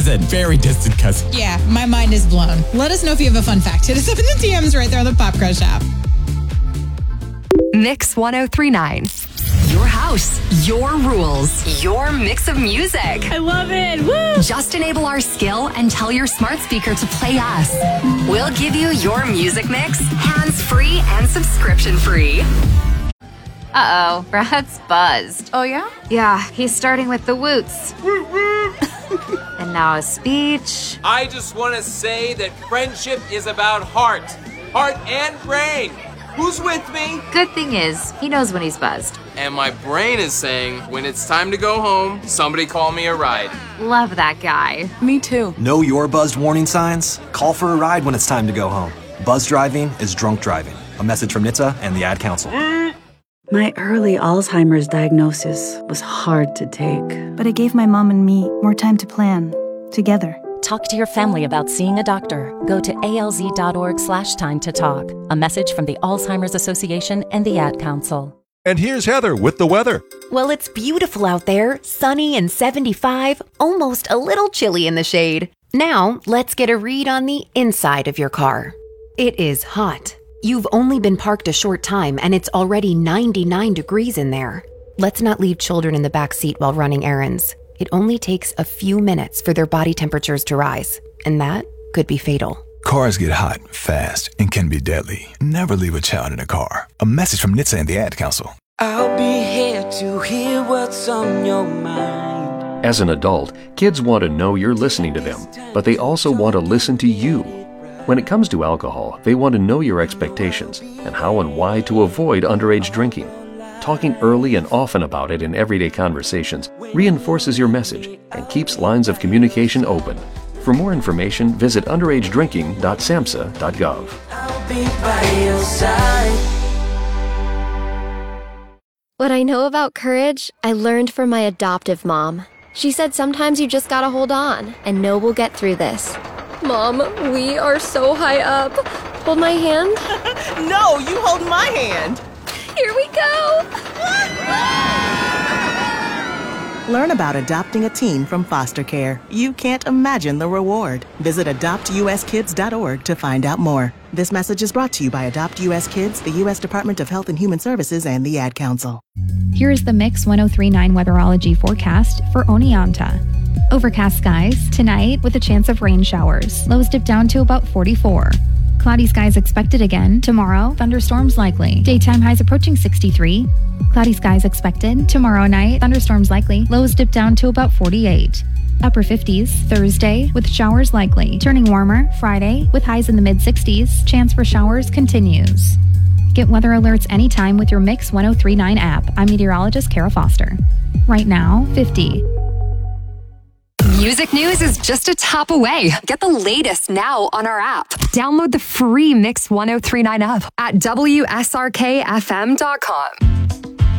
Very distant cousin. Yeah, my mind is blown. Let us know if you have a fun fact. Hit us up in the DMs right there on the Pop Crush app. Mix 1039. Your house, your rules, your mix of music. I love it. Woo! Just enable our skill and tell your smart speaker to play us. We'll give you your music mix, hands-free and subscription-free. Uh-oh, Brad's buzzed. Oh, yeah? Yeah, he's starting with the woots. And now a speech. I just want to say that friendship is about heart and brain. Who's with me? Good thing is, he knows when he's buzzed. And my brain is saying, when it's time to go home, somebody call me a ride. Love that guy. Me too. Know your buzzed warning signs? Call for a ride when it's time to go home. Buzz driving is drunk driving. A message from NHTSA and the Ad Council. My early Alzheimer's diagnosis was hard to take. But it gave my mom and me more time to plan, together. Talk to your family about seeing a doctor. Go to alz.org/time to talk. A message from the Alzheimer's Association and the Ad Council. And here's Heather with the weather. Well, it's beautiful out there, sunny and 75, almost a little chilly in the shade. Now, let's get a read on the inside of your car. It is hot. You've only been parked a short time and it's already 99 degrees in there. Let's not leave children in the back seat while running errands. It only takes a few minutes for their body temperatures to rise, and that could be fatal. Cars get hot fast and can be deadly. Never leave a child in a car. A message from NHTSA and the Ad Council. I'll be here to hear what's on your mind. As an adult, kids want to know you're listening to them, but they also want to listen to you. When it comes to alcohol, they want to know your expectations and how and why to avoid underage drinking. Talking early and often about it in everyday conversations reinforces your message and keeps lines of communication open. For more information, visit underagedrinking.samhsa.gov. I'll be by your side. What I know about courage, I learned from my adoptive mom. She said sometimes you just gotta hold on and know we'll get through this. Mom, we are so high up. Hold my hand. No, you hold my hand. Here we go! Learn about adopting a teen from foster care. You can't imagine the reward. Visit adoptuskids.org to find out more. This message is brought to you by Adopt US Kids, the U.S. Department of Health and Human Services, and the Ad Council. Here's the Mix 1039 weatherology forecast for Oneonta. Overcast skies tonight with a chance of rain showers. Lows dip down to about 44. Cloudy skies expected again tomorrow. Thunderstorms likely. Daytime highs approaching 63. Cloudy skies expected tomorrow night. Thunderstorms likely. Lows dip down to about 48. Upper 50s Thursday with showers likely. Turning warmer Friday with highs in the mid-60s. Chance for showers continues. Get weather alerts anytime with your Mix 1039 app. I'm meteorologist Kara Foster. Right now, 50. Music news is just a tap away. Get the latest now on our app. Download the free Mix 1039 app at WSRKFM.com.